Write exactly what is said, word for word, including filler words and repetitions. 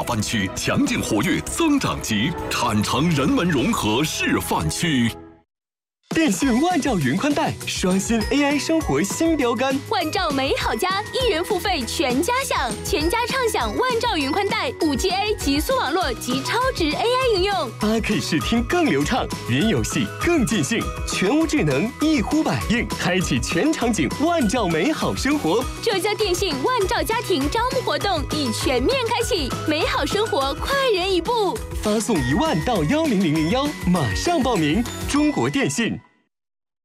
湾区强劲活跃增长极，产城人文融合示范区。电信万兆云宽带刷新 A I 生活新标杆， 万兆美好家，一元付费全家享，全家畅享万兆云宽带 五 G A 极速网络及超值 A I 应用， 八 K 视听更流畅，云游戏更尽兴，全屋智能一呼百应，开启全场景万兆美好生活。 浙江电信万兆家庭招募活动已全面开启，美好生活快人一步， 发送一万到幺零零零幺，马上报名。中国电信。